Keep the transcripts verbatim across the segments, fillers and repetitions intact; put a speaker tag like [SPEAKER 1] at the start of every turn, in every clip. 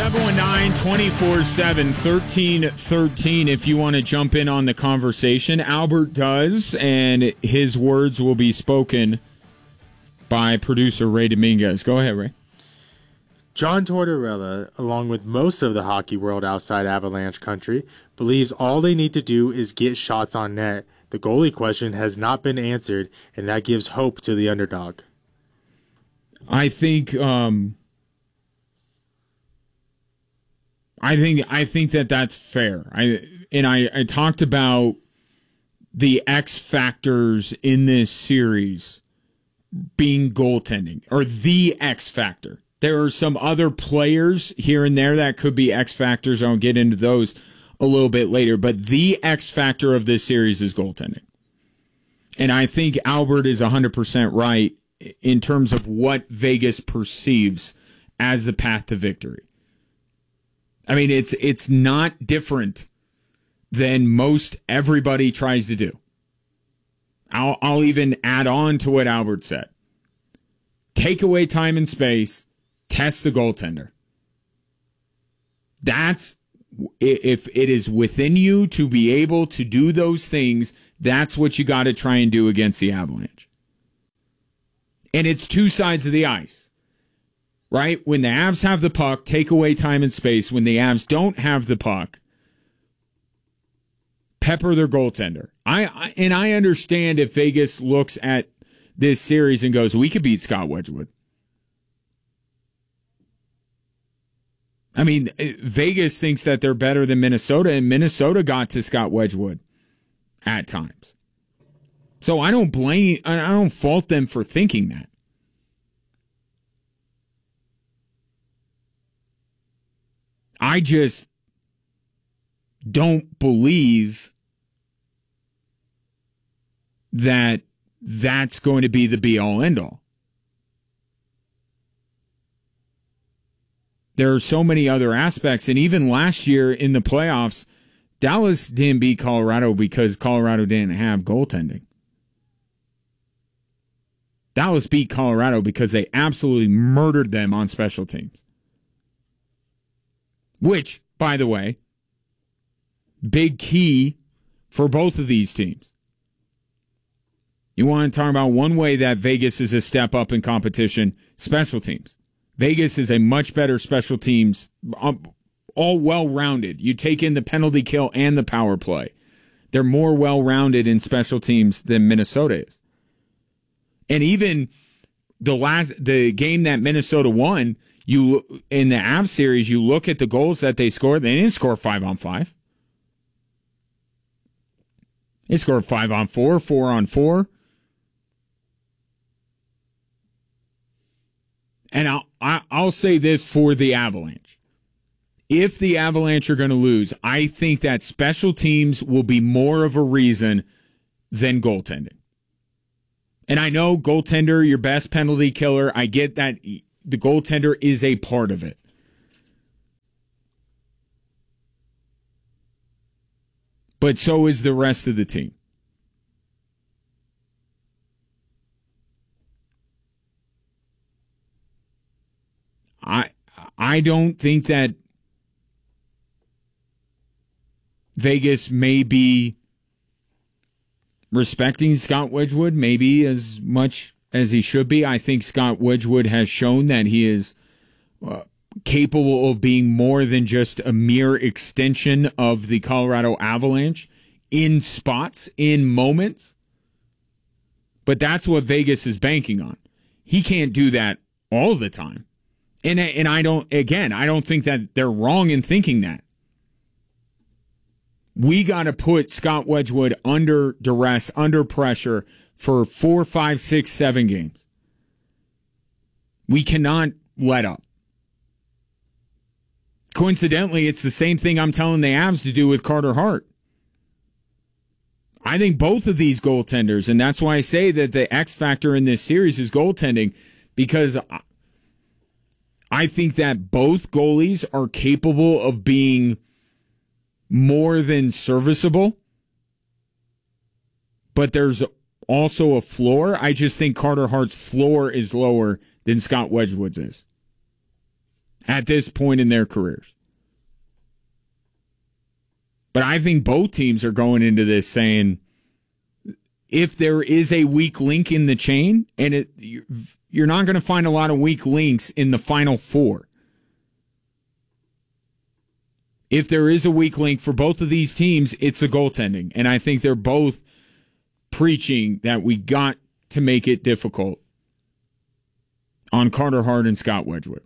[SPEAKER 1] seven one nine, two four seven, one three one three if you want to jump in on the conversation. Albert does, and his words will be spoken by producer Ray Dominguez. Go ahead, Ray.
[SPEAKER 2] John Tortorella, along with most of the hockey world outside Avalanche country, believes all they need to do is get shots on net. The goalie question has not been answered, and that gives hope to the underdog.
[SPEAKER 1] I think... Um, I think I think that that's fair. I and I, I talked about the X factors in this series being goaltending, or the X factor. There are some other players here and there that could be X factors. I'll get into those a little bit later, but the X factor of this series is goaltending. And I think Albert is one hundred percent right in terms of what Vegas perceives as the path to victory. I mean, it's it's not different than most everybody tries to do. I'll, I'll even add on to what Albert said. Take away time and space, test the goaltender. That's, if it is within you to be able to do those things, that's what you got to try and do against the Avalanche. And it's two sides of the ice. Right? When the Avs have the puck, take away time and space. When the Avs don't have the puck, pepper their goaltender. I, I and I understand if Vegas looks at this series and goes, we could beat Scott Wedgwood. I mean, Vegas thinks that they're better than Minnesota, and Minnesota got to Scott Wedgwood at times. So I don't blame, I don't fault them for thinking that. I just don't believe that that's going to be the be-all, end-all. There are so many other aspects, and even last year in the playoffs, Dallas didn't beat Colorado because Colorado didn't have goaltending. Dallas beat Colorado because they absolutely murdered them on special teams. Which, by the way, big key for both of these teams. You want to talk about one way that Vegas is a step up in competition, special teams. Vegas is a much better special teams, um, all well-rounded. You take in the penalty kill and the power play. They're more well-rounded in special teams than Minnesota is. And even the last the game that Minnesota won, you in the Avs series, you look at the goals that they scored. They didn't score five on five. They scored five on four, four on four. And I'll I'll say this for the Avalanche: if the Avalanche are going to lose, I think that special teams will be more of a reason than goaltending. And I know goaltender, your best penalty killer. I get that the goaltender is a part of it. But so is the rest of the team. I I don't think that Vegas may be respecting Scott Wedgwood maybe as much as he should be. I think Scott Wedgwood has shown that he is uh, capable of being more than just a mere extension of the Colorado Avalanche in spots, in moments. But that's what Vegas is banking on. He can't do that all the time. And, and I don't, again, I don't think that they're wrong in thinking that. We got to put Scott Wedgwood under duress, under pressure for four, five, six, seven games. We cannot let up. Coincidentally, it's the same thing I'm telling the Avs to do with Carter Hart. I think both of these goaltenders, and that's why I say that the X factor in this series is goaltending, because I think that both goalies are capable of being more than serviceable, but there's also a floor. I just think Carter Hart's floor is lower than Scott Wedgwood's is. at this point in their careers. But I think both teams are going into this saying, if there is a weak link in the chain, and it, you're not going to find a lot of weak links in the Final Four. If there is a weak link for both of these teams, it's the goaltending. And I think they're both preaching that we got to make it difficult on Carter Hart and Scott Wedgwood.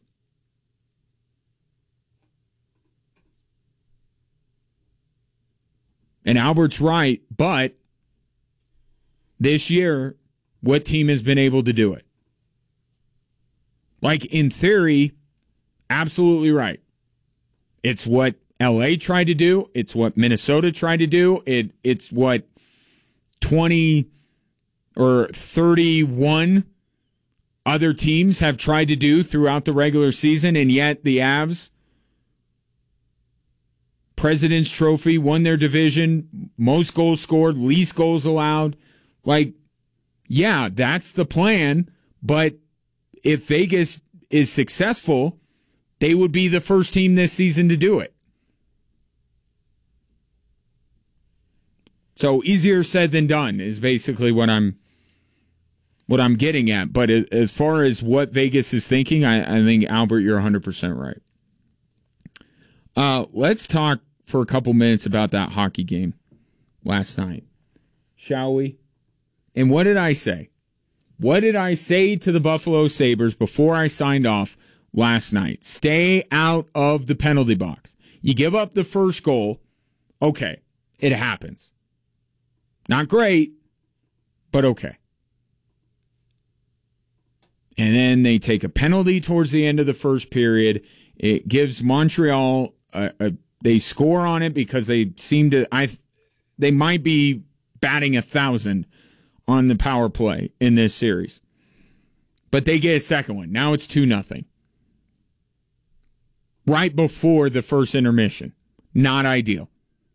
[SPEAKER 1] And Albert's right, but this year, what team has been able to do it? Like, in theory, absolutely right. It's what L A tried to do. It's what Minnesota tried to do. It It's what twenty or thirty-one other teams have tried to do throughout the regular season, and yet the Avs, President's Trophy, won their division, most goals scored, least goals allowed. Like, yeah, that's the plan, but if Vegas is successful, they would be the first team this season to do it. So easier said than done is basically what I'm what I'm getting at. But as far as what Vegas is thinking, I, I think, Albert, you're one hundred percent right. Uh, let's talk for a couple minutes about that hockey game last night, shall we? And what did I say? What did I say to the Buffalo Sabres before I signed off last night? Stay out of the penalty box. You give up the first goal, okay, it happens. Not great, but okay. And then they take a penalty towards the end of the first period. It gives Montreal a, a they score on it because they seem to I they might be batting a thousand on the power play in this series. But they get a second one. Now it's two nothing. Right before the first intermission. Not ideal.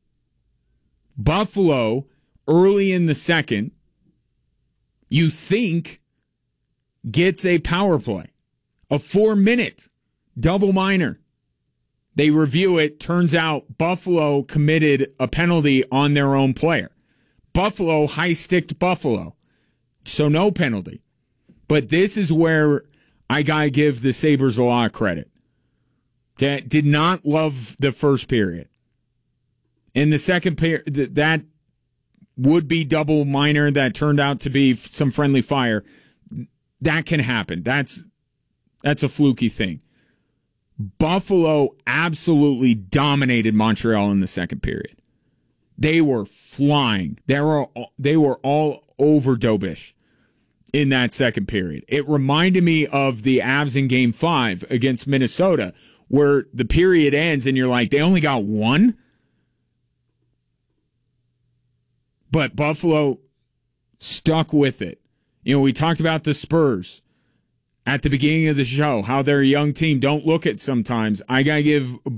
[SPEAKER 1] Buffalo, early in the second, you think, gets a power play. A four-minute double minor. They review it. Turns out Buffalo committed a penalty on their own player. Buffalo high-sticked Buffalo. So no penalty. But this is where I got to give the Sabres a lot of credit. Okay? Did not love the first period. In the second period, that would-be double minor that turned out to be some friendly fire, that can happen. That's that's a fluky thing. Buffalo absolutely dominated Montreal in the second period. They were flying. They were they were all over Dobish in that second period. It reminded me of the Avs in Game Five against Minnesota, where the period ends and you're like, they only got one. But Buffalo stuck with it. You know, we talked about the Spurs at the beginning of the show, how they're a young team. Don't look at sometimes. I got to give